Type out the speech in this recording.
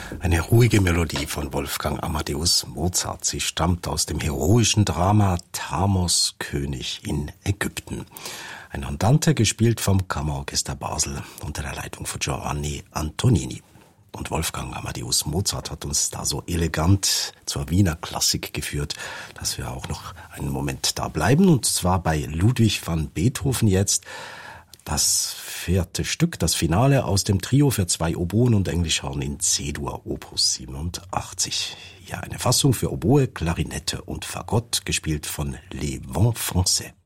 Eine ruhige Melodie von Wolfgang Amadeus Mozart. Sie stammt aus dem heroischen Drama Thamos, König in Ägypten. Ein Andante, gespielt vom Kammerorchester Basel unter der Leitung von Giovanni Antonini. Und Wolfgang Amadeus Mozart hat uns da so elegant zur Wiener Klassik geführt, dass wir auch noch einen Moment da bleiben. Und zwar bei Ludwig van Beethoven jetzt. Das 4. Stück, das Finale aus dem Trio für 2 Oboen und Englischhorn in C-Dur, Opus 87. Ja, eine Fassung für Oboe, Klarinette und Fagott, gespielt von Les Vents Français.